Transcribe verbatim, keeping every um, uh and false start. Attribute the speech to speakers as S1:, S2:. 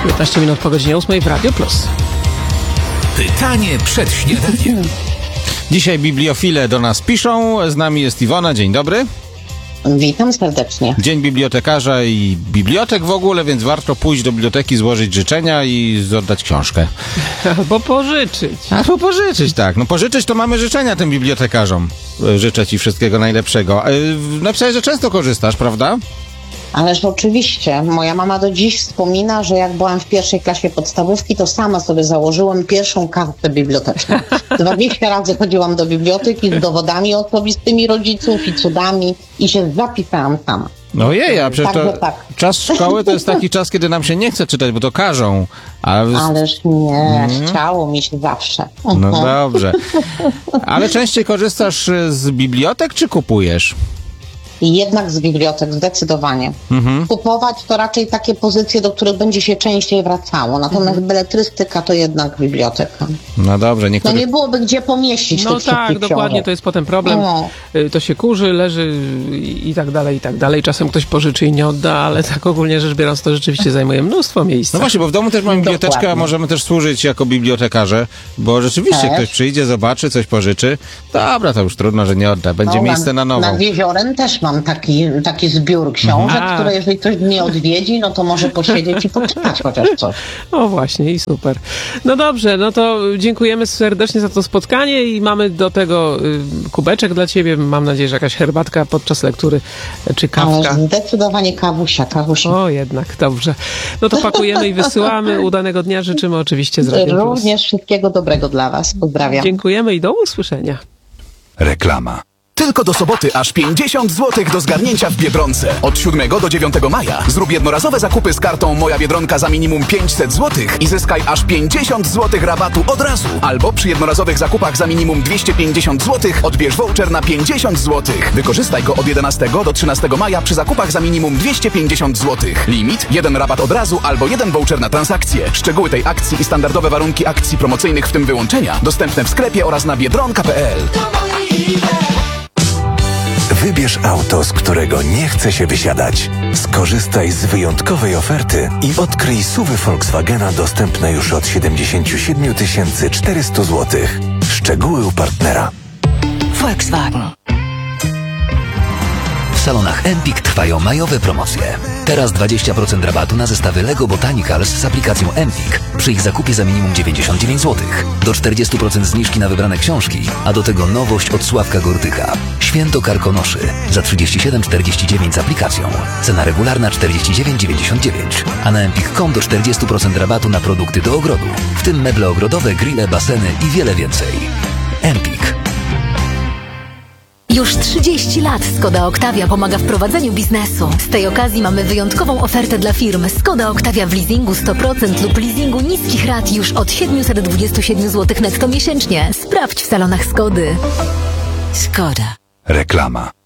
S1: piętnaście minut po godzinie ósmej w Radio Plus.
S2: Pytanie przed śniadaniem.
S3: Dzisiaj bibliofile do nas piszą. Z nami jest Iwona. Dzień dobry.
S4: Witam serdecznie.
S3: Dzień bibliotekarza i bibliotek w ogóle, więc warto pójść do biblioteki, złożyć życzenia i oddać książkę.
S1: Albo pożyczyć.
S3: Albo pożyczyć, tak. No pożyczyć to mamy życzenia tym bibliotekarzom. Życzę ci wszystkiego najlepszego. Napisałeś, że często korzystasz, prawda?
S4: Ależ oczywiście. Moja mama do dziś wspomina, że jak byłam w pierwszej klasie podstawówki, to sama sobie założyłam pierwszą kartę biblioteczną. dwadzieścia razy chodziłam do biblioteki z dowodami osobistymi rodziców i cudami i się zapisałam sama.
S3: Ojej, a przecież to
S4: tak.
S3: Czas szkoły to jest taki czas, kiedy nam się nie chce czytać, bo to każą. A...
S4: Ależ nie, hmm. chciało mi się zawsze.
S3: No dobrze. Ale częściej korzystasz z bibliotek, czy kupujesz?
S4: I jednak z bibliotek, zdecydowanie. Mhm. Kupować to raczej takie pozycje, do których będzie się częściej wracało. Natomiast mhm. beletrystyka to jednak biblioteka.
S3: No dobrze. Niektórych...
S4: No nie byłoby gdzie pomieścić
S1: No
S4: tych
S1: tak, dokładnie,
S4: książek.
S1: To jest potem problem. No. To się kurzy, leży i tak dalej, i tak dalej. Czasem ktoś pożyczy i nie odda, ale tak ogólnie rzecz biorąc to rzeczywiście zajmuje mnóstwo miejsca.
S3: No właśnie, bo w domu też mamy biblioteczkę, dokładnie. A możemy też służyć jako bibliotekarze, bo rzeczywiście też. Ktoś przyjdzie, zobaczy, coś pożyczy. Dobra, to już trudno, że nie odda. Będzie no, miejsce na nową.
S4: Nad jeziorem też mam taki, taki zbiór książek, A. które jeżeli ktoś mnie odwiedzi, no to może posiedzieć i poczytać chociaż coś.
S1: O właśnie, i super. No dobrze, no to dziękujemy serdecznie za to spotkanie i mamy do tego y, kubeczek dla ciebie. Mam nadzieję, że jakaś herbatka podczas lektury, czy kawka.
S4: Ale zdecydowanie kawusia, kawusia.
S1: O, jednak, dobrze. No to pakujemy i wysyłamy. Udanego dnia życzymy oczywiście z Radio Plus.
S4: Również wszystkiego dobrego dla was. Pozdrawiam.
S1: Dziękujemy i do usłyszenia.
S2: Reklama. Tylko do soboty aż pięćdziesiąt złotych do zgarnięcia w Biedronce. Od siódmego do dziewiątego maja zrób jednorazowe zakupy z kartą Moja Biedronka za minimum pięćset złotych i zyskaj aż pięćdziesiąt złotych rabatu od razu. Albo przy jednorazowych zakupach za minimum dwieście pięćdziesiąt złotych odbierz voucher na pięćdziesiąt złotych. Wykorzystaj go od jedenastego do trzynastego maja przy zakupach za minimum dwieście pięćdziesiąt złotych. Limit, jeden rabat od razu albo jeden voucher na transakcję. Szczegóły tej akcji i standardowe warunki akcji promocyjnych, w tym wyłączenia, dostępne w sklepie oraz na biedronka kropka p l.
S5: Wybierz auto, z którego nie chce się wysiadać. Skorzystaj z wyjątkowej oferty i odkryj S U V y Volkswagena dostępne już od siedemdziesiąt siedem tysięcy czterysta złotych. Szczegóły u partnera.
S6: Volkswagen. W salonach Empik trwają majowe promocje. Teraz dwadzieścia procent rabatu na zestawy Lego Botanicals z aplikacją Empik przy ich zakupie za minimum dziewięćdziesiąt dziewięć złotych. Do czterdzieści procent zniżki na wybrane książki, a do tego nowość od Sławka Gortyka. Święto Karkonoszy za trzydzieści siedem czterdzieści dziewięć z aplikacją. Cena regularna czterdzieści dziewięć dziewięćdziesiąt dziewięć. A na empik kropka com do czterdzieści procent rabatu na produkty do ogrodu. W tym meble ogrodowe, grille, baseny i wiele więcej. Empik.
S7: Już trzydzieści lat Skoda Octavia pomaga w prowadzeniu biznesu. Z tej okazji mamy wyjątkową ofertę dla firm. Skoda Octavia w leasingu sto procent lub leasingu niskich rat już od siedemset dwadzieścia siedem złotych netto miesięcznie. Sprawdź w salonach Skody. Skoda.
S2: Reklama.